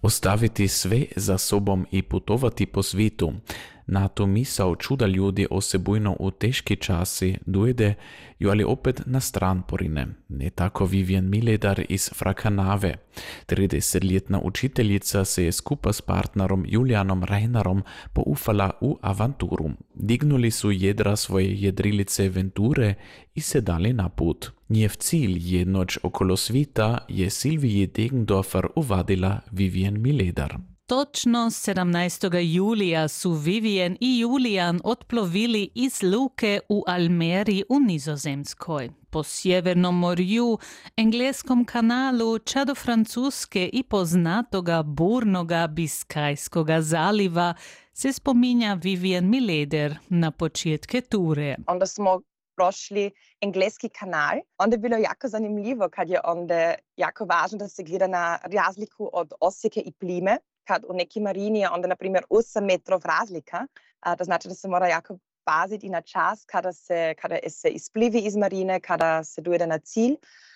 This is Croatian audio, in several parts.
Ostaviti sve za sobom i putovati po svitu. Na to misao čuda ljudi osebujno u teški časi dojde ju ali opet na stran porine. Ne tako Vivian Miledar iz Frakanave. 30-ljetna učiteljica se je skupa s partnerom Julianom Reinerom poufala u avanturu. Dignuli su jedra svoje jedrilice Venture i se dali na put. Njev cilj jednoć okolo svita je Silviji Degendorfer uvadila Vivian Miledar. Točno 17. julija su Vivian i Julian otplovili iz luke u Almeri u Nizozemskoj. Po Sjevernom morju, Engleskom kanalu, ča do Francuske i poznatoga burnoga Biskajskoga zaliva se spominja Vivian Miledar na početke ture. Onda smo prošli Engleski kanal. Onda je bilo jako zanimljivo kad je onda jako važno da se gleda na razliku od Osijeka i Plime. Kad u neki marini je onda, na primjer, 8 metrov razlika, to znači da se mora jako paziti na čas kada se isplivi iz marine, kada se dojde na cilj.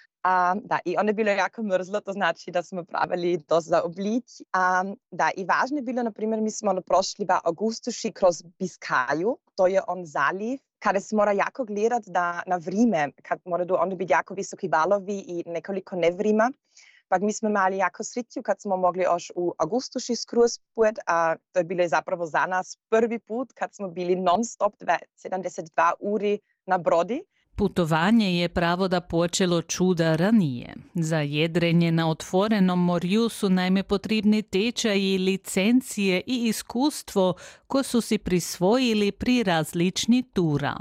I onda je bilo jako mrzlo, to znači da smo pravili to za oblik. I važno je bilo, na primjer, mi smo prošli v Augustuši kroz Biskaju, to je on zaliv, kada se mora jako gledati na vrime, kad moraju onda biti jako visoki valovi i nekoliko nevrima. Pa mi smo imali jako sreću kad smo mogli još u Augustuši skroz put, a to je bilo zapravo za nas prvi put kad smo bili non-stop 72 uri na brodi. Putovanje je pravo da počelo čuda ranije. Za jedrenje na otvorenom morju su naime potrebni tečaji, licencije i iskustvo ko su si prisvojili pri različni tura.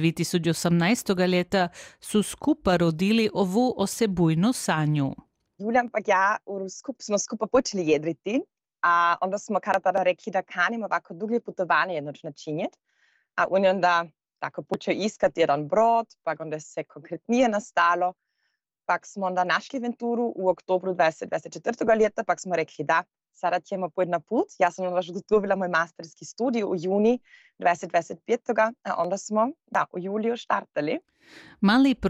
2018. leta su skupa rodili ovu osebujnu sanju. Julian pa ja smo skupa počeli jedriti, a onda smo kada tada rekli da kanimo ovako dugo putovanje jednoč načinjeti, a on je onda tako počeo iskati jedan brod, pa onda se konkretnije nastalo, pa smo onda našli Venturu u oktobru 2024. leta, pa smo rekli da, sada ćemo pojeti na put. Ja sam onda zagotovila moj masterski studij u juni 2025. A onda smo u juliju štartali. Mali